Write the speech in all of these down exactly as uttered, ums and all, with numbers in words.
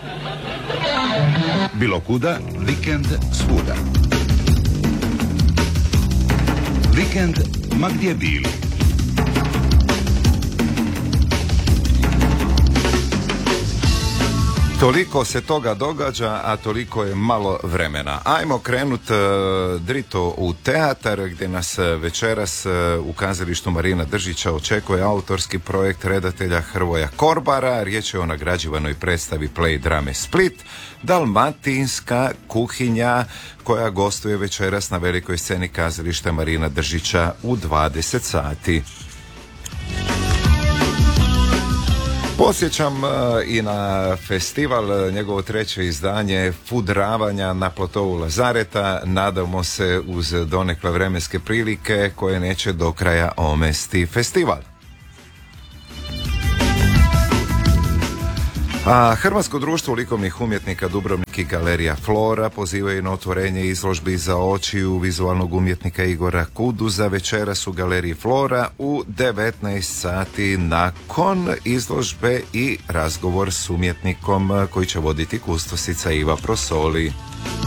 Bilo kuda, vikend svuda. Vikend ma gdje bili. Toliko se toga događa, a toliko je malo vremena. Ajmo krenut uh, drito u teatar, gdje nas večeras uh, u kazalištu Marina Držića očekuje autorski projekt redatelja Hrvoja Korbara. Riječ je o nagrađivanoj predstavi Play drame Split, Dalmatinska kuhinja, koja gostuje večeras na velikoj sceni kazališta Marina Držića u dvadeset sati. Podsjećam uh, i na festival, njegovo treće izdanje Fudravanja na platovu Lazareta. Nadamo se uz donekle vremenske prilike koje neće do kraja omesti festival. A Hrvatsko društvo likovnih umjetnika Dubrovnik i Galerija Flora pozivaju na otvorenje izložbi za očiju vizualnog umjetnika Igora Kuduza večeras u Galeriji Flora u devetnaest sati nakon izložbe i razgovor s umjetnikom koji će voditi kustosica Iva Prosoli.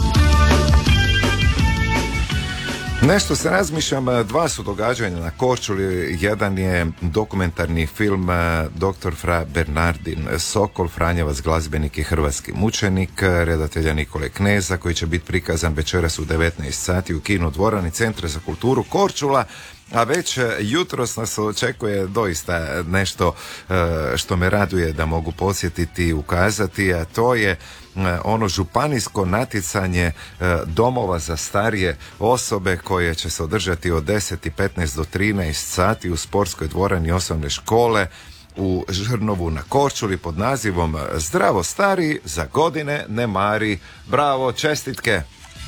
Nešto se razmišljam, dva su događanja na Korčuli. Jedan je dokumentarni film doktor Fra Bernardin Sokol, Franjevac, glazbenik i hrvatski mučenik, redatelja Nikole Kneza, koji će biti prikazan večeras u devetnaest sati u kino dvorani Centra za kulturu Korčula. A već jutros nas očekuje doista nešto što me raduje da mogu podsjetiti i ukazati, a to je ono županijsko natjecanje domova za starije osobe koje će se održati od deset i petnaest do trinaest sati u sportskoj dvorani osnovne škole u Žrnovu na Korčuli pod nazivom Zdravo stari, za godine ne mari. Bravo, čestitke!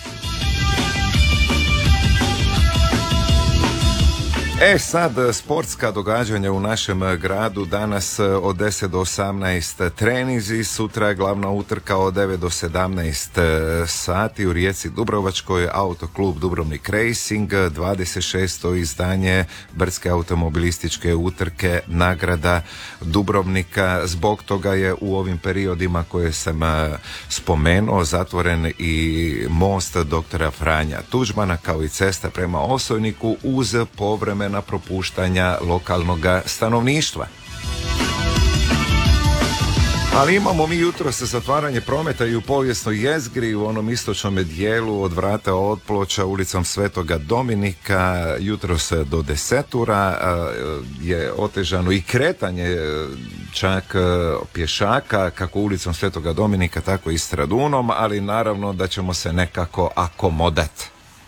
E sad, sportska događanja u našem gradu. Danas od deset do osamnaest treninzi, sutra glavna utrka od devet do sedamnaest sati u Rijeci Dubrovačkoj, Autoklub Dubrovnik Racing, dvadeset šesto izdanje brdske automobilističke utrke Nagrada Dubrovnika. Zbog toga je u ovim periodima koje sam spomenuo zatvoren i most doktora Franja Tuđmana, kao i cesta prema Osojniku uz povremena propuštanja lokalnog stanovništva. Ali imamo mi jutro sa zatvaranje prometa i u povijesnoj jezgri u onom istočnom dijelu od vrata Otploča ulicom Svetoga Dominika jutros do desetura je otežano i kretanje čak pješaka kako ulicom Svetoga Dominika tako i Stradunom, ali naravno da ćemo se nekako akomodati.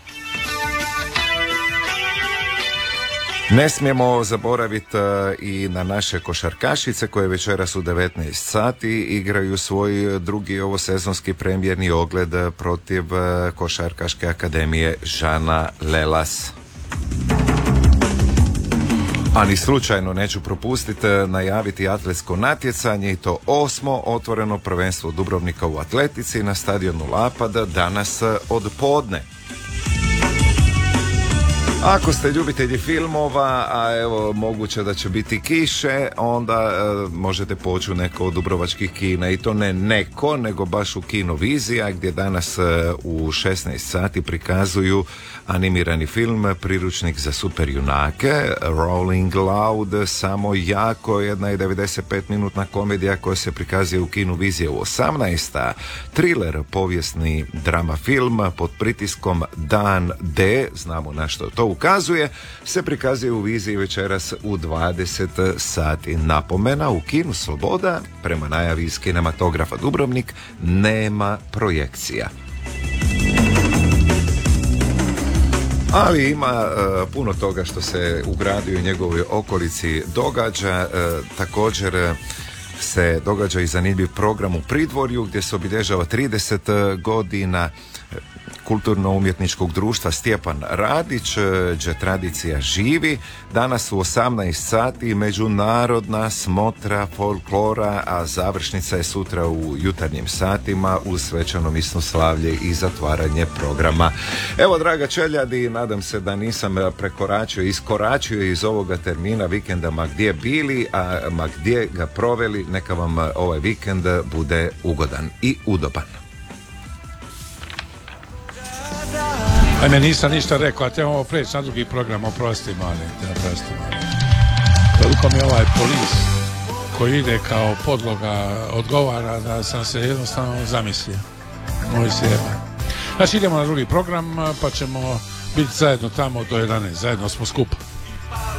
Ne smijemo zaboraviti i na naše košarkašice koje večeras u devetnaest sati igraju svoj drugi ovosezonski premijerni ogled protiv Košarkaške akademije Žana Lelas. A ni slučajno neću propustiti najaviti atletsko natjecanje i to osmo otvoreno prvenstvo Dubrovnika u atletici na stadionu Lapad danas od podne. Ako ste ljubitelji filmova, a evo moguće da će biti kiše, onda e, možete poći u neko od dubrovačkih kina, i to ne neko, nego baš u Kino Vizija, gdje danas e, u šesnaest sati prikazuju animirani film Priručnik za superjunake, Rolling Loud, samo jako, jedna je devedeset pet minutna komedija koja se prikazuje u Kinu Vizije u osamnaest. Thriller, povijesni drama film pod pritiskom Dan D, znamo na što to ukazuje, se prikazuje u Viziji večeras u dvadeset sati. Napomena, u Kinu Sloboda, prema najavi iz kinematografa Dubrovnik, nema projekcija. Ali ima uh, puno toga što se u gradu i njegovoj okolici događa. Uh, također uh, se događa i zanimljiv program u Pridvorju gdje se obilježava trideset godina kulturno-umjetničkog društva Stjepan Radić, gdje tradicija živi. Danas u osamnaest sati međunarodna smotra folklora, a završnica je sutra u jutarnjim satima uz svečano misnoslavlje i zatvaranje programa. Evo, draga čeljadi, nadam se da nisam prekoračio, iskoračio iz ovoga termina vikenda ma gdje bili, a ma gdje ga proveli. Neka vam ovaj vikend bude ugodan i udoban. Ajme, nisam ništa rekao, a trebamo preći na drugi program, oprosti mali, oprosti mali. Toliko mi ovaj polis koji ide kao podloga odgovara da sam se jednostavno zamislio. Moj sjeba. Znači idemo na drugi program, pa ćemo biti zajedno tamo do jedanaest, zajedno smo skupa.